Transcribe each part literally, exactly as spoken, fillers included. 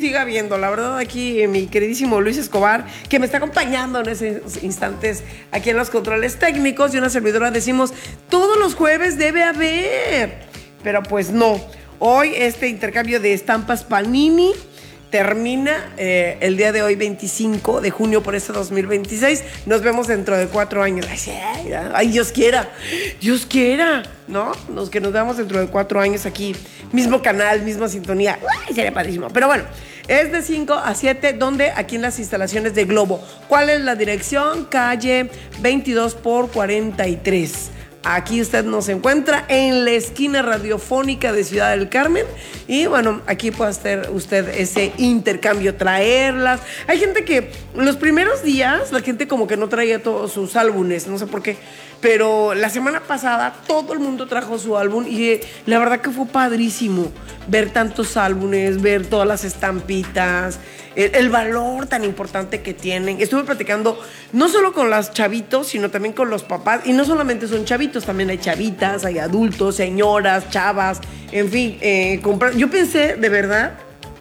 siga viendo. La verdad, aquí mi queridísimo Luis Escobar, que me está acompañando en esos instantes aquí en los controles técnicos, y una servidora decimos, todos los jueves debe haber. Pero pues no. Hoy este intercambio de estampas Panini termina eh, el día de hoy, veinticinco de junio por este dos mil veintiséis. Nos vemos dentro de cuatro años. Ay, ay, Dios quiera, Dios quiera, ¿no? Nos, que nos veamos dentro de cuatro años aquí. Mismo canal, misma sintonía. Ay, sería padrísimo. Pero bueno, es de cinco a siete, donde aquí en las instalaciones de Globo. ¿Cuál es la dirección? Calle veintidós por cuarenta y tres. Aquí usted nos encuentra en la esquina radiofónica de Ciudad del Carmen. Y bueno, aquí puede hacer usted ese intercambio, traerlas. Hay gente que los primeros días, la gente como que no traía todos sus álbumes, no sé por qué. Pero la semana pasada todo el mundo trajo su álbum y eh, la verdad que fue padrísimo ver tantos álbumes, ver todas las estampitas, el, el valor tan importante que tienen. Estuve platicando no solo con los chavitos, sino también con los papás. Y no solamente son chavitos, también hay chavitas, hay adultos, señoras, chavas, en fin. Eh, comprar. Yo pensé, de verdad,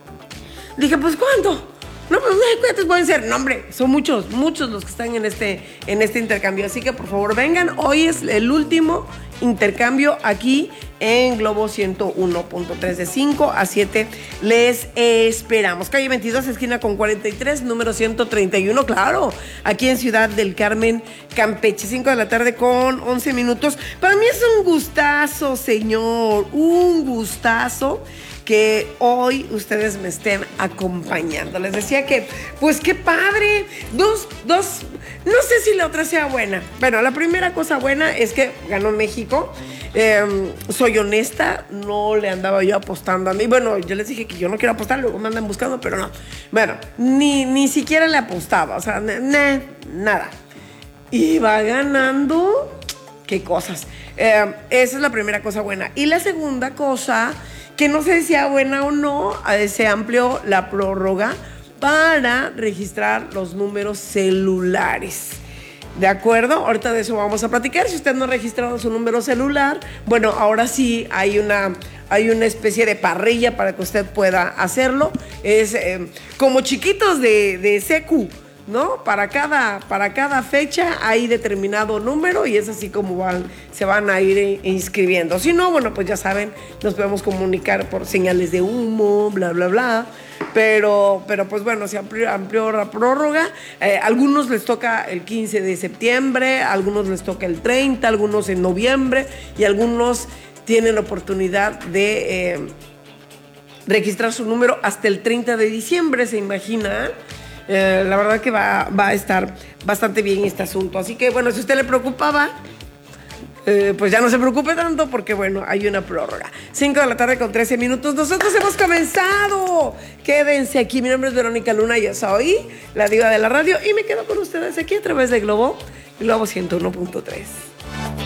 dije, pues ¿cuánto? No, pues ¿cuántos pueden ser? No, hombre, son muchos, muchos los que están en este, en este intercambio. Así que por favor vengan, hoy es el último intercambio aquí en Globo ciento uno punto tres, de cinco a siete. Les esperamos. Calle veintidós, esquina con cuarenta y tres, número ciento treinta y uno, claro, aquí en Ciudad del Carmen, Campeche. cinco de la tarde con once minutos. Para mí es un gustazo, señor, un gustazo que hoy ustedes me estén acompañando. Les decía que, pues qué padre, dos, dos, no sé si la otra sea buena. Bueno, la primera cosa buena es que ganó México. Eh, soy honesta, no le andaba yo apostando a mí. Bueno, yo les dije que yo no quiero apostar, luego me andan buscando, pero no. Bueno, ni, ni siquiera le apostaba, o sea, nah, nada. Iba ganando, qué cosas. Eh, esa es la primera cosa buena. Y la segunda cosa, que no sé si sea buena o no, se amplió la prórroga para registrar los números celulares. ¿De acuerdo? Ahorita de eso vamos a platicar. Si usted no ha registrado su número celular, bueno, ahora sí hay una, hay una especie de parrilla para que usted pueda hacerlo. Es eh, como chiquitos de, de secu, ¿no? Para cada, para cada fecha hay determinado número y es así como van, se van a ir inscribiendo. Si no, bueno, pues ya saben, nos podemos comunicar por señales de humo, bla, bla, bla. Pero, pero pues bueno, se amplió, amplió la prórroga. Eh, algunos les toca el quince de septiembre, algunos les toca el treinta, algunos en noviembre y algunos tienen la oportunidad de eh, registrar su número hasta el treinta de diciembre, ¿se imagina? Eh, la verdad que va, va a estar bastante bien este asunto. Así que bueno, si a usted le preocupaba, eh, pues ya no se preocupe tanto porque bueno, hay una prórroga. cinco de la tarde con trece minutos. Nosotros hemos comenzado. Quédense aquí. Mi nombre es Verónica Luna, yo soy la diva de la radio y me quedo con ustedes aquí a través de Globo, Globo ciento uno punto tres.